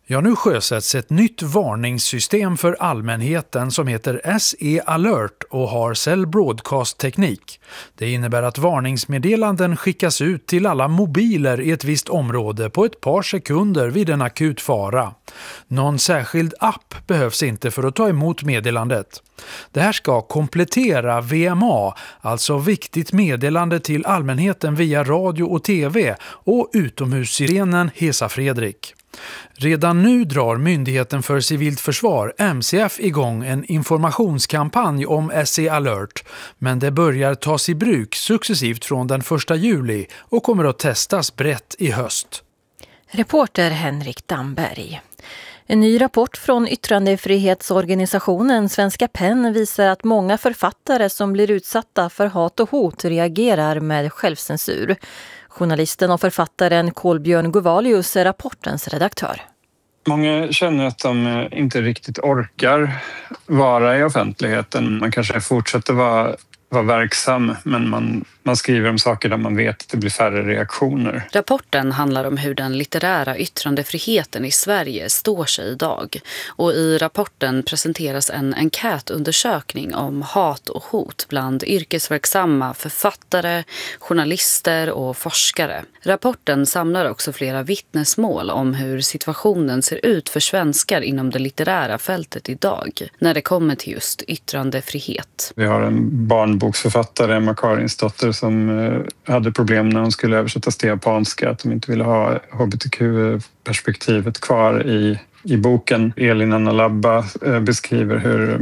Ja, nu sjösätts ett nytt varningssystem för allmänheten som heter SE Alert och har Cell Broadcast-teknik. Det innebär att varningsmeddelanden skickas ut till alla mobiler i ett visst område på ett par sekunder vid en akut fara. Någon särskild app behövs inte för att ta emot meddelandet. Det här ska komplettera VMA, alltså viktigt meddelande till allmänheten via radio och tv, och utomhussirenen Hesa Fredrik. Redan nu drar Myndigheten för civilt försvar, MCF, igång en informationskampanj om SE Alert, men det börjar tas i bruk successivt från den 1 juli och kommer att testas brett i höst. Reporter Henrik Damberg. En ny rapport från yttrandefrihetsorganisationen Svenska PEN visar att många författare som blir utsatta för hat och hot reagerar med självcensur. Journalisten och författaren Kolbjörn Guvalius är rapportens redaktör. Många känner att de inte riktigt orkar vara i offentligheten. Man kanske fortsätter vara verksam, men man skriver om saker där man vet att det blir färre reaktioner. Rapporten handlar om hur den litterära yttrandefriheten i Sverige står sig idag. Och i rapporten presenteras en enkätundersökning om hat och hot bland yrkesverksamma författare, journalister och forskare. Rapporten samlar också flera vittnesmål om hur situationen ser ut för svenskar inom det litterära fältet idag när det kommer till just yttrandefrihet. Vi har en barnboksförfattare, Emma Karinsdotter, som hade problem när hon skulle översättas till japanska, att de inte ville ha hbtq-perspektivet kvar i boken. Elin Anna Labba beskriver hur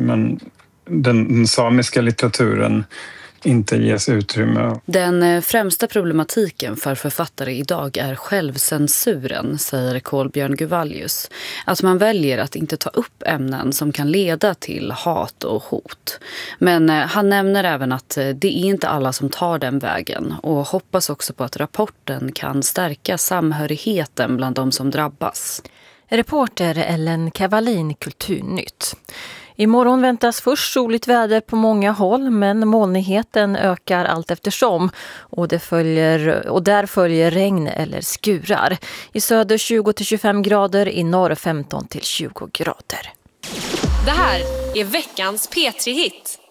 den samiska litteraturen inte ges utrymme. Den främsta problematiken för författare idag är självcensuren, säger Kolbjörn Guvalius. Att man väljer att inte ta upp ämnen som kan leda till hat och hot. Men han nämner även att det är inte alla som tar den vägen och hoppas också på att rapporten kan stärka samhörigheten bland de som drabbas. Reporter Ellen Kavalin, Kulturnytt. Imorgon väntas först soligt väder på många håll, men molnigheten ökar allt eftersom och där följer regn eller skurar. I söder 20-25 grader, i norr 15-20 grader. Det här är veckans P3-hit.